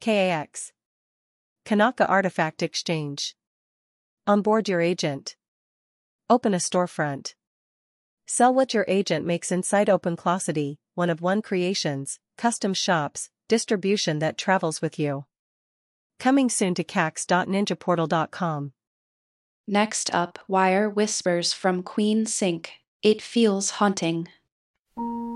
KAX. Kanaka Artifact Exchange. Onboard your agent. Open a storefront. Sell what your agent makes inside OpenClosity, one-of-one creations, custom shops, distribution that travels with you. Coming soon to cax.ninjaportal.com. Next up, Wire Whispers from Queen Sync. It feels haunting.